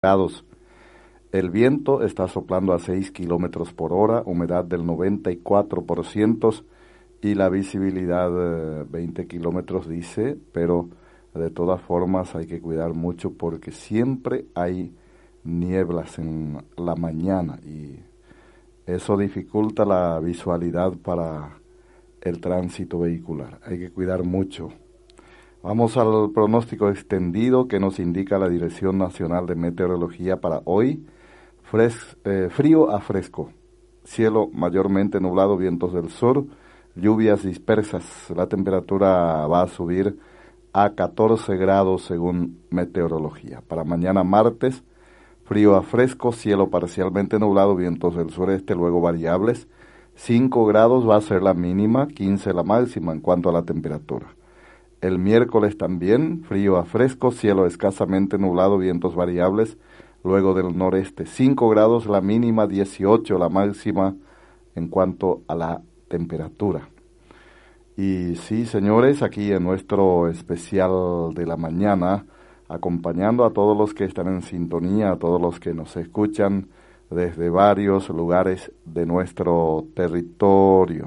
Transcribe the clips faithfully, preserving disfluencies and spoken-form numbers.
grados. El viento está soplando a seis kilómetros por hora, humedad del noventa y cuatro por ciento y la visibilidad eh, veinte kilómetros dice, pero de todas formas hay que cuidar mucho porque siempre hay nieblas en la mañana y eso dificulta la visualidad para el tránsito vehicular. Hay que cuidar mucho. Vamos al pronóstico extendido que nos indica la Dirección Nacional de Meteorología para hoy. Fres, eh, frío a fresco, cielo mayormente nublado, vientos del sur, lluvias dispersas. La temperatura va a subir a catorce grados según meteorología. Para mañana martes, frío a fresco, cielo parcialmente nublado, vientos del sureste, luego variables. cinco grados va a ser la mínima, quince la máxima en cuanto a la temperatura. El miércoles también, frío a fresco, cielo escasamente nublado, vientos variables, luego del noreste, cinco grados la mínima, dieciocho la máxima en cuanto a la temperatura. Y sí, señores, aquí en nuestro especial de la mañana, acompañando a todos los que están en sintonía, a todos los que nos escuchan desde varios lugares de nuestro territorio.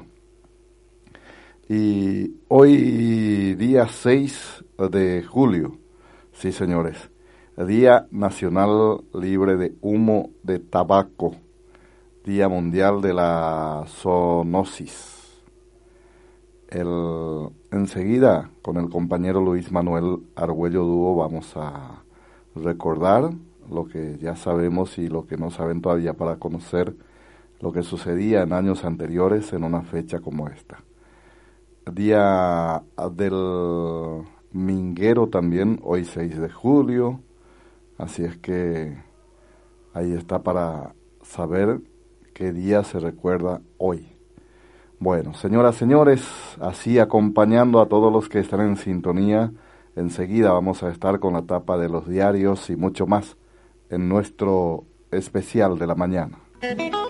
Y hoy día seis de julio, sí señores, Día Nacional Libre de Humo de Tabaco, Día Mundial de la Zoonosis. El, enseguida, con el compañero Luis Manuel Argüello Dúo, vamos a recordar lo que ya sabemos y lo que no saben todavía para conocer lo que sucedía en años anteriores en una fecha como esta. Día del Minguero también, hoy seis de julio, así es que ahí está para saber qué día se recuerda hoy. Bueno, señoras, señores, así acompañando a todos los que están en sintonía, enseguida vamos a estar con la tapa de los diarios y mucho más en nuestro especial de la mañana.